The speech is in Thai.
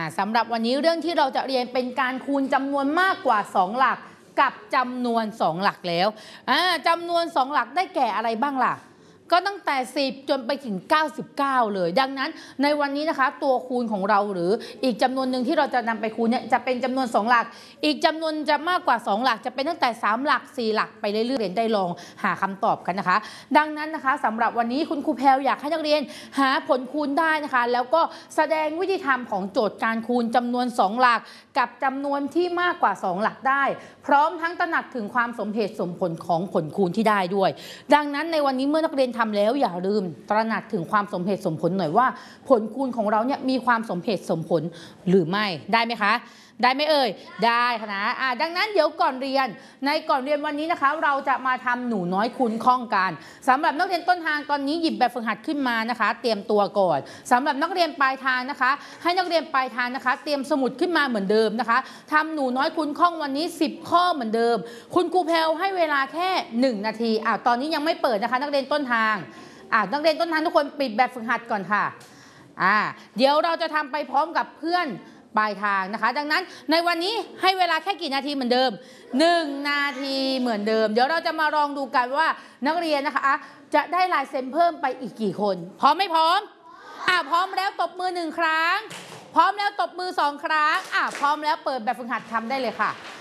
สำหรับวันนี้เรื่องที่เราจะเรียนเป็นการคูณจำนวนมากกว่า2หลักกับจำนวน2หลักแล้วจำนวน2หลักได้แก่อะไรบ้างล่ะก็ตั้งแต่10จนไปถึง99เลยดังนั้นในวันนี้นะคะตัวคูณของเราหรืออีกจำนวนหนึ่งที่เราจะนำไปคูณเนี่ยจะเป็นจำนวน2หลักอีกจำนวนจะมากกว่า2หลักจะเป็นตั้งแต่3หลัก4หลักไปเรื่อยๆเรียนได้ลองหาคำตอบกันนะคะดังนั้นนะคะสำหรับวันนี้คุณครูแพรวอยากให้นักเรียนหาผลคูณได้นะคะแล้วก็แสดงวิธีทำของโจทย์การคูณจำนวน2หลักกับจำนวนที่มากกว่า2หลักได้พร้อมทั้งตระหนักถึงความสมเหตุสมผลของผลคูณที่ได้ด้วยดังนั้นในวันนี้เมื่อนักเรียนทำแล้วอย่าลืมตระหนักถึงความสมเหตุสมผลหน่อยว่าผลคูณของเราเนี่ยมีความสมเหตุสมผลหรือไม่ได้ไหมคะได้ไหมเอ่ยได้ค่ะนะดังนั้นเดี๋ยวก่อนเรียนวันนี้นะคะเราจะมาทำหนูน้อยคูณข้องกันสำหรับนักเรียนต้นทางตอนนี้หยิบแบบฝึกหัดขึ้นมานะคะเตรียมตัวก่อนสำหรับนักเรียนปลายทางนะคะให้นักเรียนปลายทางนะคะเตรียมสมุดขึ้นมาเหมือนเดิมนะคะทำหนูน้อยคูณข้องวันนี้10ข้อเหมือนเดิมคุณครูแพรวให้เวลาแค่1นาทีตอนนี้ยังไม่เปิดนะคะนักเรียนต้นทางนักเรียนต้นทางทุกคนปิดแบบฝึกหัดก่อนค่ะเดี๋ยวเราจะทำไปพร้อมกับเพื่อนปลายทางนะคะดังนั้นในวันนี้ให้เวลาแค่กี่นาทีเหมือนเดิม1นาทีเหมือนเดิมเดี๋ยวเราจะมาลองดูกันว่านักเรียนนะคะจะได้ลายเซ็นเพิ่มไปอีกกี่คนพร้อมไม่พร้อมพร้อมแล้วตบมือ1ครั้งพร้อมแล้วตบมือ2ครั้งพร้อมแล้วเปิดแบบฝึกหัดทำได้เลยค่ะ